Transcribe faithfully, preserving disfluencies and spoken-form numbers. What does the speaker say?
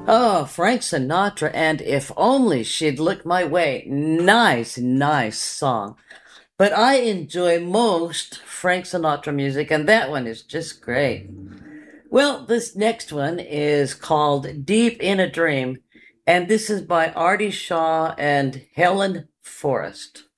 Oh, Frank Sinatra, and If Only She'd Look My Way. Nice, nice song. But I enjoy most Frank Sinatra music, and that one is just great. Well, this next one is called Deep in a Dream, and this is by Artie Shaw and Helen Forrest.